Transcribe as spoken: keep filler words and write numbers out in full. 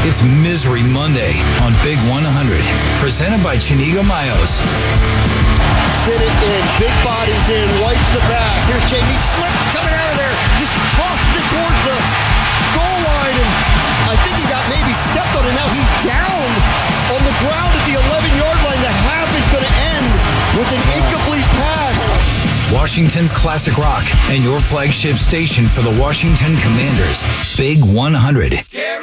It's Misery Monday on Big one hundred, presented by Chinigo Mayos. Sit it in, big bodies in, wipes the back. Here's Jamie Slick coming out of there, just tosses it towards the goal line, and I think he got maybe stepped on, and now he's down on the ground at the eleven-yard line. The half is going to end with an incomplete pass. Washington's classic rock and your flagship station for the Washington Commanders, Big one hundred.